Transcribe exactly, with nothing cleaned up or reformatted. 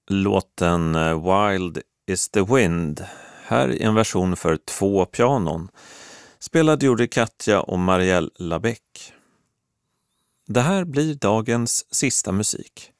Låten Wild is the Wind, här i en version för två pianon, spelade Juri Katja och Marielle Labec. Det här blir dagens sista musik.